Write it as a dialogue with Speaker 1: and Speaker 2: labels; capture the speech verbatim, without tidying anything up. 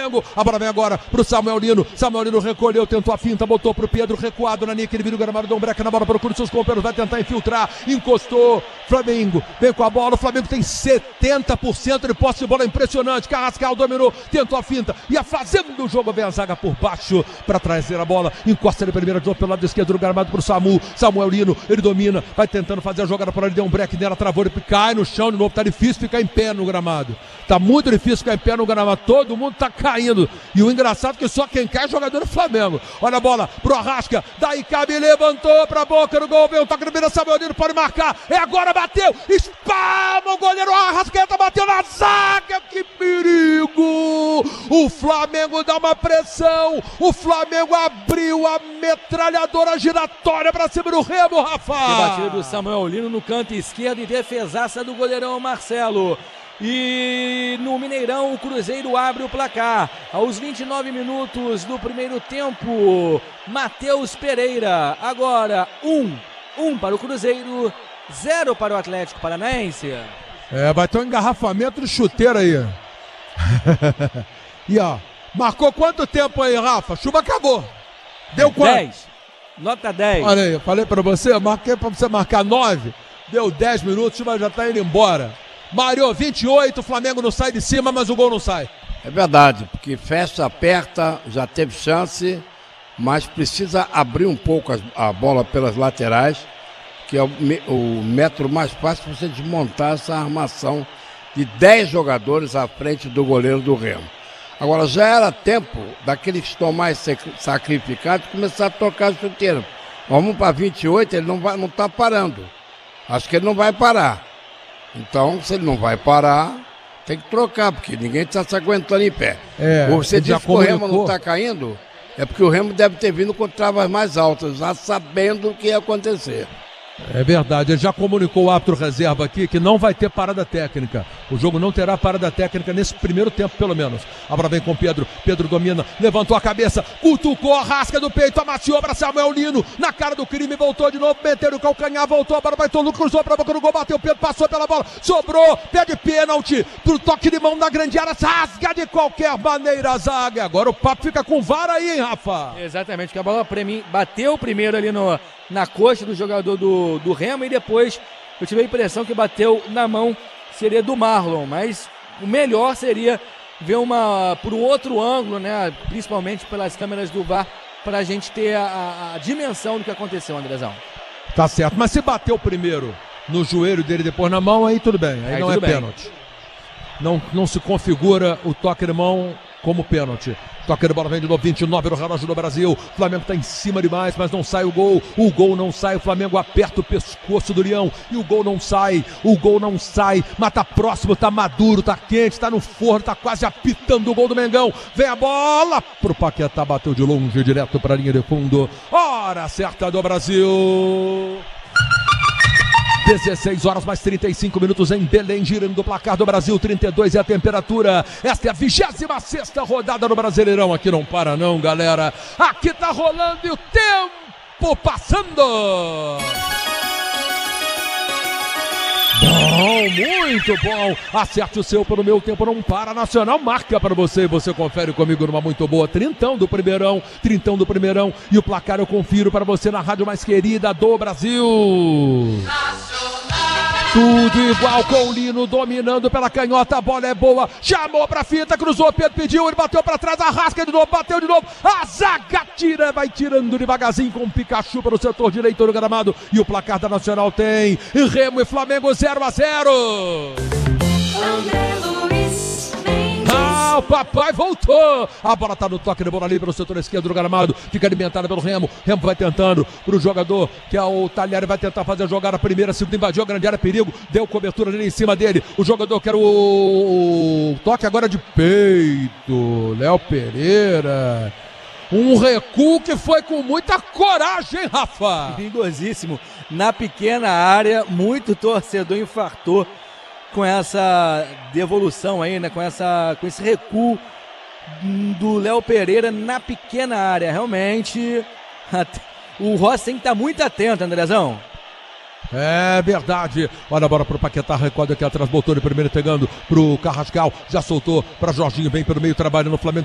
Speaker 1: Flamengo. A bola vem agora pro Samuel Lino. Samuel Lino recolheu, tentou a finta, botou pro Pedro, recuado na linha, que ele vira o gramado, deu um break na bola, procura os seus companheiros, vai tentar infiltrar, encostou, Flamengo, vem com a bola, o Flamengo tem setenta por cento de posse de bola, impressionante, Carrascal dominou, tentou a finta, ia fazendo o jogo, vem a zaga por baixo, para trazer a bola, encosta ele primeiro, de novo pelo lado esquerdo do gramado pro Samu, Samuel Lino, ele domina, vai tentando fazer a jogada por ali, deu um break nela, travou, ele cai no chão de novo, tá difícil ficar em pé no gramado, tá muito difícil ficar em pé no gramado, todo mundo tá caindo, e o engraçado é que só quem cai é jogador do Flamengo. Olha a bola pro Arrasca, daí Cabe levantou pra boca do gol, veio o toque do Minas, Samuel Lino pode marcar, é agora, bateu, espalma o goleiro, Arrascaeta bateu na zaga, que perigo, o Flamengo dá uma pressão, o Flamengo abriu a metralhadora giratória pra cima do Remo, Rafa.
Speaker 2: Que batida do Samuel Lino no canto esquerdo e defesaça do goleirão Marcelo. E no Mineirão o Cruzeiro abre o placar aos vinte e nove minutos do primeiro tempo. Matheus Pereira, agora um, um para o Cruzeiro, zero para o Atlético Paranaense.
Speaker 1: É, vai ter um engarrafamento de chuteiro aí. E ó, marcou quanto tempo aí, Rafa? Chuva acabou. Deu quanto?
Speaker 2: dez, nota dez.
Speaker 1: Olha aí, eu falei pra você, marquei pra você marcar nove, deu dez minutos, chuva já tá indo embora. Mário, vinte e oito, o Flamengo não sai de cima, mas o gol não sai.
Speaker 3: É verdade, porque fecha, aperta, já teve chance, mas precisa abrir um pouco a, a bola pelas laterais, que é o, o método mais fácil para você desmontar essa armação de dez jogadores à frente do goleiro do Remo. Agora, já era tempo daqueles que estão mais sacrificados começar a tocar a chuteira. Vamos para vinte e oito, ele não vai, não está parando. Acho que ele não vai parar. Então, se ele não vai parar, tem que trocar, porque ninguém está se aguentando em pé.
Speaker 1: É,
Speaker 3: Ou você diz que o Remo não
Speaker 1: comunicou.
Speaker 3: está caindo, é porque o Remo deve ter vindo com travas mais altas, já sabendo o que ia acontecer.
Speaker 1: É verdade, ele já comunicou o árbitro reserva aqui que não vai ter parada técnica. O jogo não terá parada técnica nesse primeiro tempo, pelo menos. Agora vem com Pedro, Pedro domina, levantou a cabeça, cutucou a rasca do peito, amaciou para Samuel Lino, na cara do crime, voltou de novo, meteu o calcanhar, voltou, a bola vai todo, cruzou para a boca do gol, bateu, Pedro passou pela bola, sobrou, pede pênalti, pro toque de mão na grande área, rasga de qualquer maneira a zaga. Agora o papo fica com vara aí, hein, Rafa?
Speaker 2: Exatamente, que a bola pra mim bateu primeiro ali no, na coxa do jogador do, do Remo e depois eu tive a impressão que bateu na mão, seria do Marlon, mas o melhor seria ver uma por um outro ângulo, né, principalmente pelas câmeras do V A R, para a gente ter a, a, a dimensão do que aconteceu, Andrezão.
Speaker 1: Tá certo, mas se bateu primeiro no joelho dele, depois na mão, aí tudo bem, aí,
Speaker 2: Aí
Speaker 1: não é
Speaker 2: tudo bem.
Speaker 1: pênalti. Não, não se configura o toque de mão como pênalti. Toque de bola vem de novo, vinte e nove no relógio do Brasil. O Flamengo tá em cima demais, mas não sai o gol. O gol não sai, o Flamengo aperta o pescoço do Leão e o gol não sai. O gol não sai, mas tá próximo, tá maduro, tá quente, tá no forno, tá quase apitando o gol do Mengão. Vem a bola pro Paquetá, bateu de longe, direto pra linha de fundo. Hora certa do Brasil. dezesseis horas mais trinta e cinco minutos em Belém, girando o placar do Brasil, trinta e dois é a temperatura. Esta é a vigésima sexta rodada no Brasileirão. Aqui não para não, galera. Aqui tá rolando e o tempo passando. Bom, muito bom. Acerte o seu pelo meu tempo, não para. Nacional marca para você e você confere comigo numa muito boa. Trintão do primeirão, trintão do primeirão. E o placar eu confiro para você na rádio mais querida do Brasil. Tudo igual com o Lino dominando pela canhota, a bola é boa, chamou pra fita, cruzou, Pedro pediu, ele bateu pra trás, arrasca de novo, bateu de novo, a zaga tira, vai tirando devagarzinho com o Pikachu para o setor direito do gramado, e o placar da Nacional tem Remo e Flamengo zero a zero. Ah, o papai voltou! A bola tá no toque de bola ali pelo setor esquerdo do gramado, fica alimentada pelo Remo. Remo vai tentando pro jogador que é o Talhari, vai tentar fazer a jogada primeira, segunda, invadiu a grande área, perigo, deu cobertura ali em cima dele. O jogador que era o, o toque agora de peito, Léo Pereira. Um recuo que foi com muita coragem, hein, Rafa?
Speaker 2: Perigosíssimo. Na pequena área, muito torcedor infartou com essa devolução aí, né? Com, essa, com esse recuo do Léo Pereira na pequena área. Realmente, o Rossi tem que estar muito atento, Andrezão.
Speaker 1: É verdade. Olha a bola pro Paquetá, recorda aqui atrás, botou ele primeiro, pegando pro Carrascal, já soltou pra Jorginho, vem pelo meio, trabalhando no Flamengo.